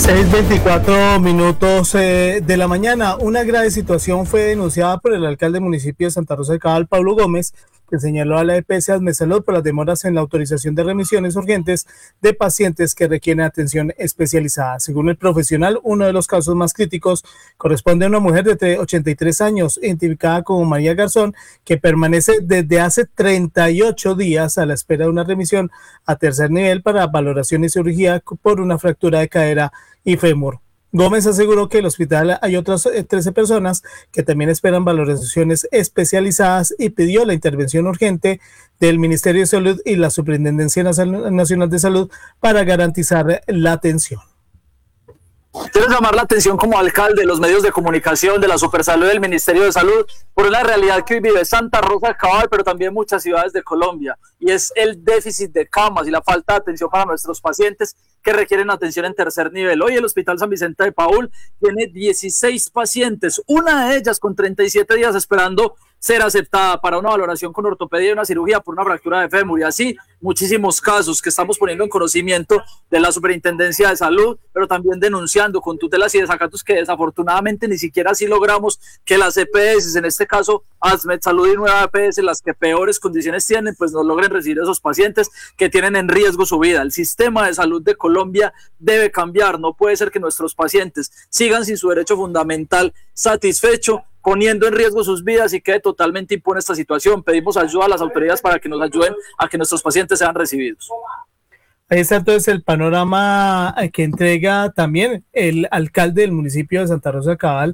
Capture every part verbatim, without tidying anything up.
seis veinticuatro minutos eh, de la mañana. Una grave situación fue denunciada por el alcalde del municipio de Santa Rosa de Cabal, Pablo Gómez, que señaló a la E P S Asmesalud por las demoras en la autorización de remisiones urgentes de pacientes que requieren atención especializada. Según el profesional, uno de los casos más críticos corresponde a una mujer de ochenta y tres años, identificada como María Garzón, que permanece desde hace treinta y ocho días a la espera de una remisión a tercer nivel para valoración y cirugía por una fractura de cadera y fémur. Gómez aseguró que en el hospital hay otras trece personas que también esperan valoraciones especializadas y pidió la intervención urgente del Ministerio de Salud y la Superintendencia Nacional de Salud para garantizar la atención. Quiero llamar la atención como alcalde de los medios de comunicación, de la Supersalud, del Ministerio de Salud, por una realidad que hoy vive Santa Rosa de Cabal, pero también muchas ciudades de Colombia, y es el déficit de camas y la falta de atención para nuestros pacientes que requieren atención en tercer nivel. Hoy el Hospital San Vicente de Paúl tiene dieciséis pacientes, una de ellas con treinta y siete días esperando ser aceptada para una valoración con ortopedia y una cirugía por una fractura de fémur, y así muchísimos casos que estamos poniendo en conocimiento de la Superintendencia de Salud, pero también denunciando con tutelas y desacatos que desafortunadamente ni siquiera así logramos que las E P S, en este caso Asmesalud y Nueva E P S, las que peores condiciones tienen, pues no logren recibir a esos pacientes que tienen en riesgo su vida. El sistema de salud de Colombia debe cambiar, no puede ser que nuestros pacientes sigan sin su derecho fundamental satisfecho, poniendo en riesgo sus vidas, y quede totalmente impune esta situación. Pedimos ayuda a las autoridades para que nos ayuden a que nuestros pacientes sean recibidos. Ahí está entonces el panorama que entrega también el alcalde del municipio de Santa Rosa de Cabal,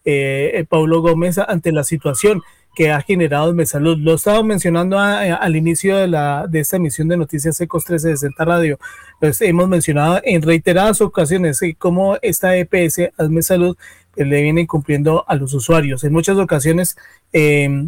eh, Pablo Gómez, ante la situación que ha generado Asmesalud. Lo estaba mencionando a, a, al inicio de, la, de esta emisión de Noticias Ecos trescientos sesenta Radio. Pues hemos mencionado en reiteradas ocasiones eh, cómo esta E P S Asmesalud eh, le viene incumpliendo a los usuarios. En muchas ocasiones eh,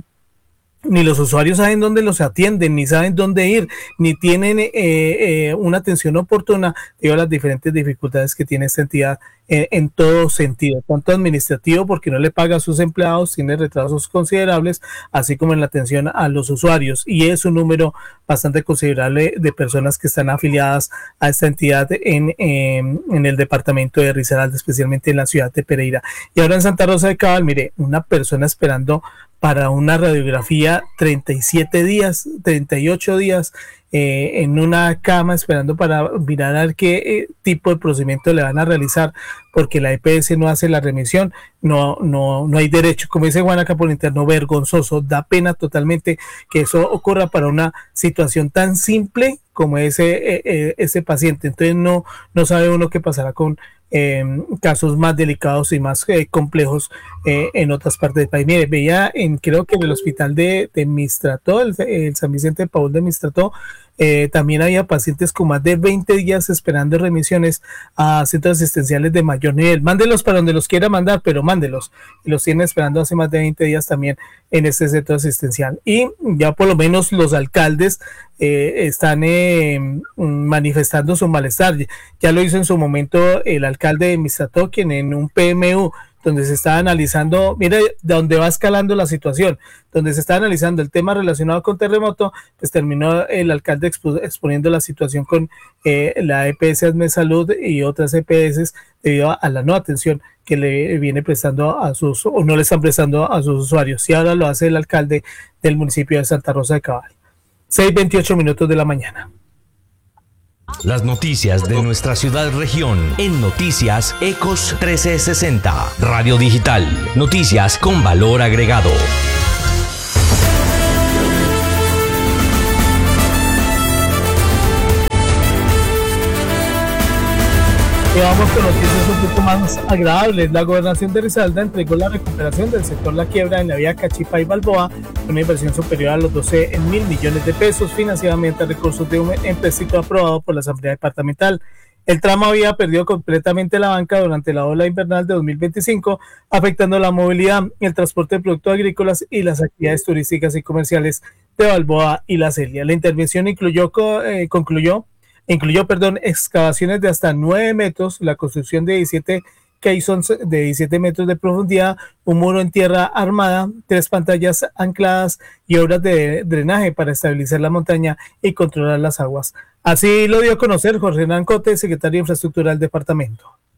ni los usuarios saben dónde los atienden, ni saben dónde ir, ni tienen eh, eh, una atención oportuna debido a las diferentes dificultades que tiene esta entidad eh, en todo sentido, tanto administrativo, porque no le paga a sus empleados, tiene retrasos considerables, así como en la atención a los usuarios, y es un número bastante considerable de personas que están afiliadas a esta entidad en, eh, en el departamento de Risaralda, especialmente en la ciudad de Pereira. Y ahora en Santa Rosa de Cabal, mire, una persona esperando para una radiografía treinta y siete días, treinta y ocho días eh, en una cama esperando para mirar a ver qué eh, tipo de procedimiento le van a realizar, porque la E P S no hace la remisión. No, no, no hay derecho, como dice Guanaca por interno, vergonzoso, da pena totalmente que eso ocurra para una situación tan simple como ese, eh, ese paciente. Entonces no, no sabe uno qué pasará con Eh, casos más delicados y más eh, complejos eh, en otras partes del país. Mire, veía en, creo que en el hospital de, de Mistrató, el, el San Vicente de Paúl de Mistrató, eh, también había pacientes con más de veinte días esperando remisiones a centros asistenciales de mayor nivel. Mándelos para donde los quiera mandar, pero mándelos. Y los tienen esperando hace más de veinte días también en este centro asistencial. Y ya por lo menos los alcaldes eh, están eh, manifestando su malestar. Ya lo hizo en su momento el alcalde de Mistrató, quien en un P M U donde se está analizando, mire de dónde va escalando la situación, donde se está analizando el tema relacionado con terremoto, pues terminó el alcalde expo, exponiendo la situación con eh, la E P S Asmesalud y otras E P S debido a, a la no atención que le viene prestando a sus, o no le están prestando a sus usuarios, y ahora lo hace el alcalde del municipio de Santa Rosa de Cabal. seis veintiocho minutos de la mañana. Las noticias de nuestra ciudad región en Noticias Ecos trescientos sesenta, Radio Digital, noticias con valor agregado. Y vamos con noticias un poco más agradables. La gobernación de Risaralda entregó la recuperación del sector La Quiebra en la vía Cachipa y Balboa, una inversión superior a los doce mil millones de pesos, financiadamente a recursos de un empréstito aprobado por la Asamblea Departamental. El tramo había perdido completamente la banca durante la ola invernal de dos mil veinticinco, afectando la movilidad, el transporte de productos agrícolas y las actividades turísticas y comerciales de Balboa y La Celia. La intervención incluyó, eh, concluyó Incluyó, perdón, excavaciones de hasta nueve metros, la construcción de diecisiete caissons de diecisiete metros de profundidad, un muro en tierra armada, tres pantallas ancladas y obras de drenaje para estabilizar la montaña y controlar las aguas. Así lo dio a conocer Jorge Hernán Cote, secretario de Infraestructura del departamento.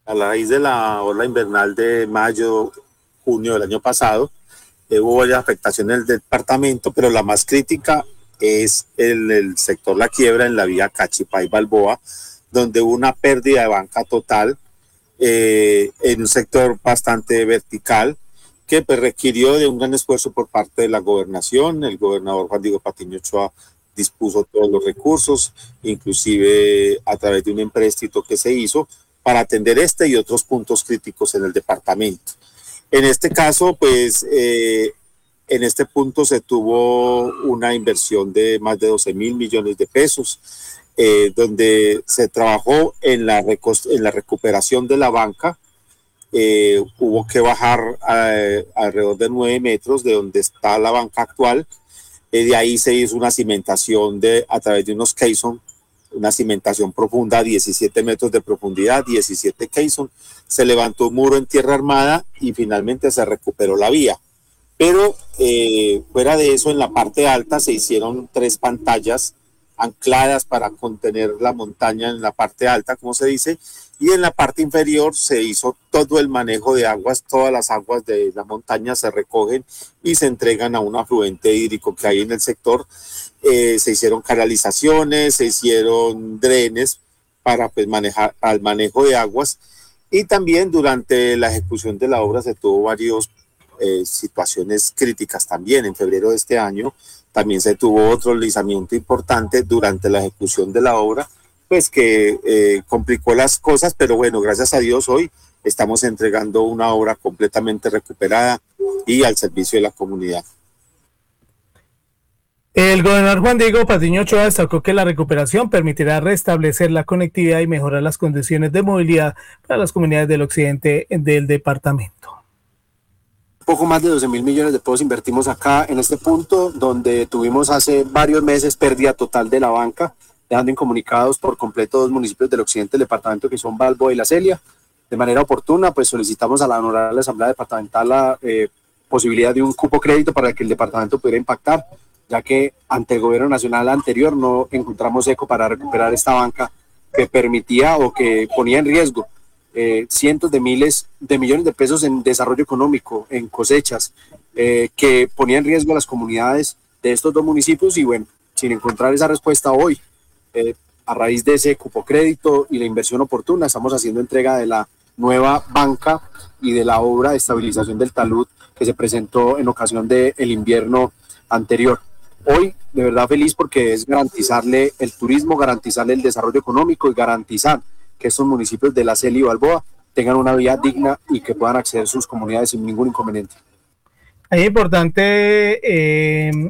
A raíz de la ola invernal de mayo, junio del año pasado, eh, hubo varias afectaciones del departamento, pero la más crítica es el, el sector La Quiebra en la vía Cachipay-Balboa, donde hubo una pérdida de banca total eh, en un sector bastante vertical, que pues, requirió de un gran esfuerzo por parte de la gobernación. El gobernador Juan Diego Patiño Ochoa dispuso todos los recursos, inclusive a través de un empréstito que se hizo para atender este y otros puntos críticos en el departamento. En este caso, pues, eh, en este punto se tuvo una inversión de más de doce mil millones de pesos, eh, donde se trabajó en la, en la recuperación de la banca. Eh, hubo que bajar eh, alrededor de nueve metros de donde está la banca actual. Eh, de ahí se hizo una cimentación de, a través de unos caissons, una cimentación profunda, diecisiete metros de profundidad, diecisiete caissons, se levantó un muro en tierra armada y finalmente se recuperó la vía. Pero eh, fuera de eso, en la parte alta se hicieron tres pantallas ancladas para contener la montaña en la parte alta, como se dice, y en la parte inferior se hizo todo el manejo de aguas. Todas las aguas de la montaña se recogen y se entregan a un afluente hídrico que hay en el sector. Eh, se hicieron canalizaciones, se hicieron drenes para pues, manejar al manejo de aguas, y también durante la ejecución de la obra se tuvo varias eh, situaciones críticas también. En febrero de este año también se tuvo otro deslizamiento importante durante la ejecución de la obra, pues que eh, complicó las cosas, pero bueno, gracias a Dios hoy estamos entregando una obra completamente recuperada y al servicio de la comunidad. El gobernador Juan Diego Patiño Ochoa destacó que la recuperación permitirá restablecer la conectividad y mejorar las condiciones de movilidad para las comunidades del occidente del departamento. Poco más de doce mil millones de pesos invertimos acá en este punto, donde tuvimos hace varios meses pérdida total de la banca, dejando incomunicados por completo dos municipios del occidente del departamento, que son Balboa y La Celia. De manera oportuna, pues solicitamos a la honorable Asamblea Departamental la eh, posibilidad de un cupo crédito para que el departamento pudiera impactar, ya que ante el gobierno nacional anterior no encontramos eco para recuperar esta banca que permitía o que ponía en riesgo eh, cientos de miles de millones de pesos en desarrollo económico, en cosechas, eh, que ponía en riesgo a las comunidades de estos dos municipios. Y bueno, sin encontrar esa respuesta hoy, eh, a raíz de ese cupo crédito y la inversión oportuna, estamos haciendo entrega de la nueva banca y de la obra de estabilización del talud que se presentó en ocasión del invierno anterior. Hoy, de verdad feliz, porque es garantizarle el turismo, garantizarle el desarrollo económico y garantizar que estos municipios de La Celia y Balboa tengan una vía digna y que puedan acceder sus comunidades sin ningún inconveniente. Es importante eh,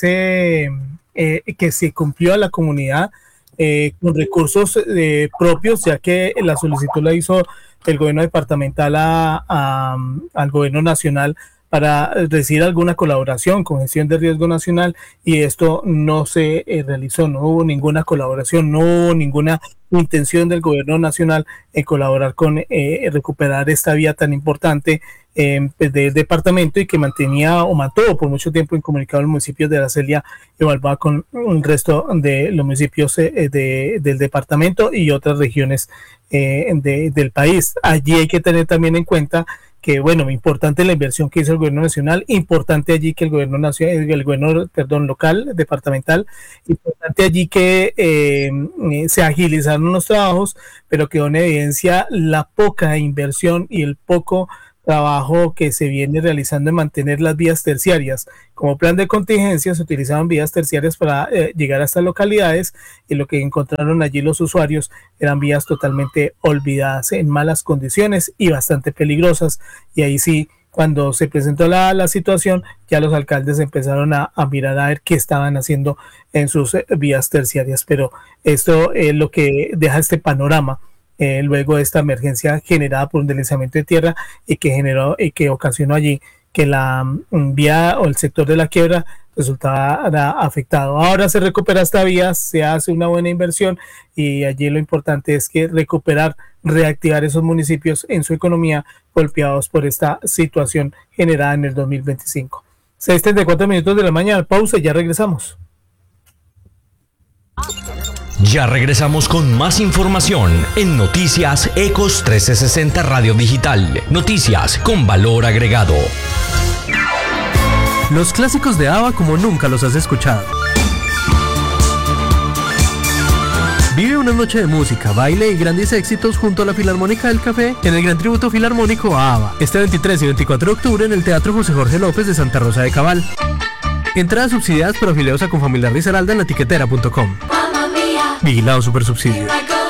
ese eh, que se cumplió a la comunidad eh, con recursos eh, propios, ya que la solicitud la hizo el gobierno departamental a, a, al gobierno nacional para recibir alguna colaboración con gestión de riesgo nacional, y esto no se eh, realizó. No hubo ninguna colaboración, no hubo ninguna intención del gobierno nacional en colaborar con eh, recuperar esta vía tan importante eh, del departamento, y que mantenía o mantuvo por mucho tiempo incomunicado los municipios de La Celia y Balboa con el resto de los municipios eh, de, del departamento y otras regiones eh, de, del país. Allí hay que tener también en cuenta que, bueno, importante la inversión que hizo el gobierno nacional, importante allí que el gobierno nacional, el gobierno, perdón, local, departamental, importante allí que eh, se agilizaron los trabajos, pero quedó en evidencia la poca inversión y el poco trabajo que se viene realizando en mantener las vías terciarias. Como plan de contingencia se utilizaban vías terciarias para eh, llegar a estas localidades, y lo que encontraron allí los usuarios eran vías totalmente olvidadas, en malas condiciones y bastante peligrosas. Y ahí sí, cuando se presentó la, la situación, ya los alcaldes empezaron a, a mirar a ver qué estaban haciendo en sus eh, vías terciarias. Pero esto es lo que deja este panorama Eh, luego de esta emergencia generada por un deslizamiento de tierra, y que generó y que ocasionó allí que la um, vía o el sector de La Quiebra resultara afectado. Ahora se recupera esta vía, se hace una buena inversión, y allí lo importante es que recuperar, reactivar esos municipios en su economía golpeados por esta situación generada en el dos mil veinticinco. seis treinta y cuatro minutos de la mañana, pausa y ya regresamos. Ya regresamos con más información en Noticias Ecos trescientos sesenta Radio Digital. Noticias con valor agregado. Los clásicos de ABBA como nunca los has escuchado. Vive una noche de música, baile y grandes éxitos junto a la Filarmónica del Café en el Gran Tributo Filarmónico a ABBA, este veintitrés y veinticuatro de octubre en el Teatro José Jorge López de Santa Rosa de Cabal. Entradas subsidiadas por afiliados a Confamiliar Risaralda en latiquetera punto com. Vigilado Supersubsidio.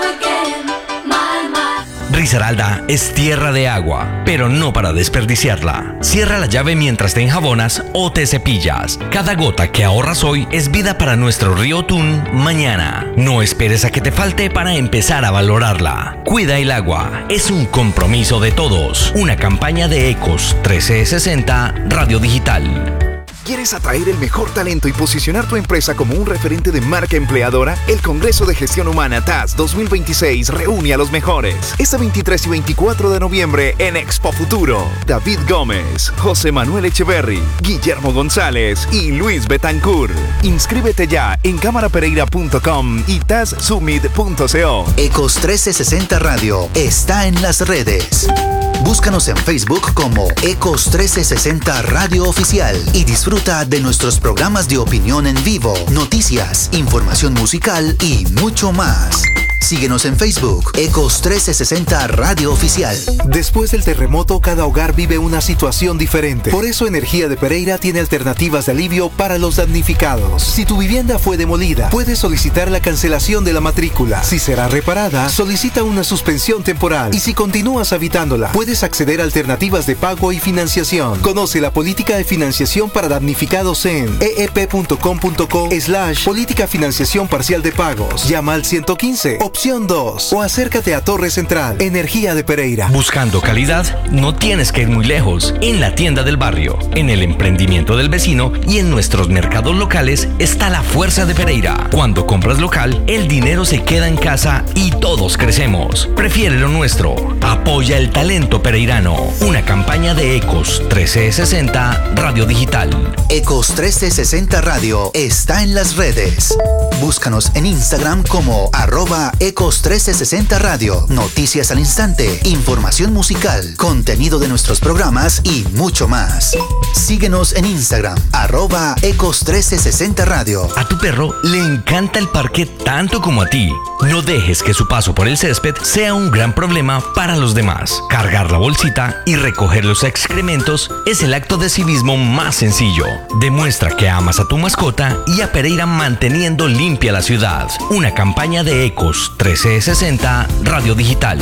Risaralda es tierra de agua, pero no para desperdiciarla. Cierra la llave mientras te enjabonas o te cepillas. Cada gota que ahorras hoy es vida para nuestro río Tun mañana. No esperes a que te falte para empezar a valorarla. Cuida el agua, es un compromiso de todos. Una campaña de Ecos trescientos sesenta Radio Digital. ¿Quieres atraer el mejor talento y posicionar tu empresa como un referente de marca empleadora? El Congreso de Gestión Humana T A S dos mil veintiséis reúne a los mejores. Este veintitrés y veinticuatro de noviembre en Expo Futuro. David Gómez, José Manuel Echeverry, Guillermo González y Luis Betancourt. Inscríbete ya en cámara pereira punto com y tas summit punto co. Ecos trescientos sesenta Radio está en las redes. Búscanos en Facebook como Ecos trescientos sesenta Radio Oficial y disfruta de nuestros programas de opinión en vivo, noticias, información musical y mucho más. Síguenos en Facebook, Ecos trescientos sesenta Radio Oficial. Después del terremoto, cada hogar vive una situación diferente. Por eso Energía de Pereira tiene alternativas de alivio para los damnificados. Si tu vivienda fue demolida, puedes solicitar la cancelación de la matrícula. Si será reparada, solicita una suspensión temporal. Y si continúas habitándola, puedes acceder a alternativas de pago y financiación. Conoce la política de financiación para damnificados en eep.com.co slash política financiación parcial de pagos. Llama al ciento quince. Opción dos. O acércate a Torre Central, Energía de Pereira. Buscando calidad, no tienes que ir muy lejos. En la tienda del barrio, en el emprendimiento del vecino y en nuestros mercados locales está la fuerza de Pereira. Cuando compras local, el dinero se queda en casa y todos crecemos. Prefiere lo nuestro. Apoya el talento pereirano. Una campaña de Ecos trescientos sesenta Radio Digital. Ecos trescientos sesenta Radio está en las redes. Búscanos en Instagram como arroba Ecos trescientos sesenta Radio, noticias al instante, información musical, contenido de nuestros programas y mucho más. Síguenos en Instagram, arroba Ecos trescientos sesenta Radio. A tu perro le encanta el parque tanto como a ti. No dejes que su paso por el césped sea un gran problema para los demás. Cargar la bolsita y recoger los excrementos es el acto de civismo más sencillo. Demuestra que amas a tu mascota y a Pereira manteniendo limpia la ciudad. Una campaña de Ecos trescientos sesenta Radio Digital.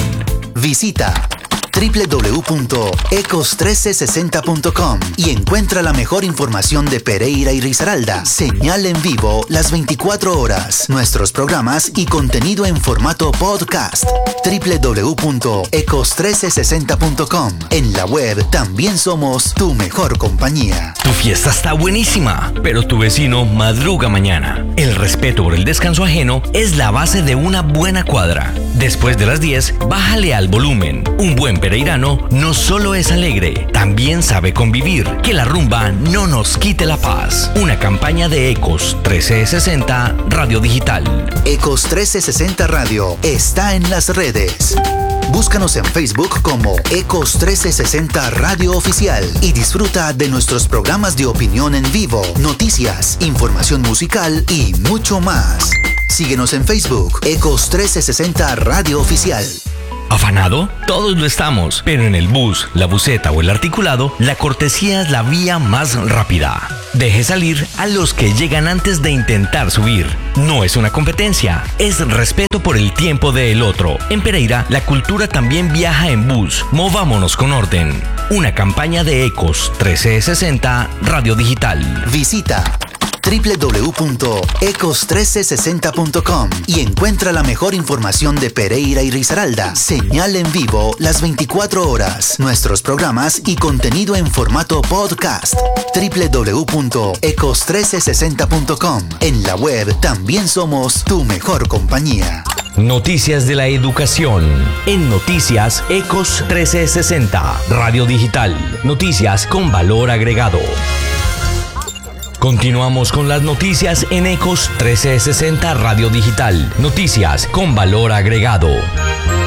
Visita doble u doble u doble u punto ecos mil trescientos sesenta punto com y encuentra la mejor información de Pereira y Risaralda. Señal en vivo las veinticuatro horas, nuestros programas y contenido en formato podcast. doble u doble u doble u punto ecos mil trescientos sesenta punto com. En la web también somos tu mejor compañía. Tu fiesta está buenísima, pero tu vecino madruga mañana. El respeto por el descanso ajeno es la base de una buena cuadra. Después de las diez, bájale al volumen. Un buen pereirano no solo es alegre, también sabe convivir. Que la rumba no nos quite la paz. Una campaña de Ecos trescientos sesenta Radio Digital. Ecos trescientos sesenta Radio está en las redes. Búscanos en Facebook como Ecos trescientos sesenta Radio Oficial y disfruta de nuestros programas de opinión en vivo, noticias, información musical y mucho más. Síguenos en Facebook, Ecos trescientos sesenta Radio Oficial. ¿Afanado? Todos lo estamos, pero en el bus, la buseta o el articulado, la cortesía es la vía más rápida. Deje salir a los que llegan antes de intentar subir. No es una competencia, es respeto por el tiempo del otro. En Pereira, la cultura también viaja en bus. Movámonos con orden. Una campaña de Ecos trescientos sesenta Radio Digital. Visita doble u doble u doble u punto ecos mil trescientos sesenta punto com y encuentra la mejor información de Pereira y Risaralda. Señal en vivo las veinticuatro horas, nuestros programas y contenido en formato podcast. doble u doble u doble u punto ecos mil trescientos sesenta punto com. En la web también somos tu mejor compañía. Noticias de la educación en Noticias Ecos trescientos sesenta Radio Digital. Noticias con valor agregado. Continuamos con las noticias en Ecos trescientos sesenta Radio Digital. Noticias con valor agregado.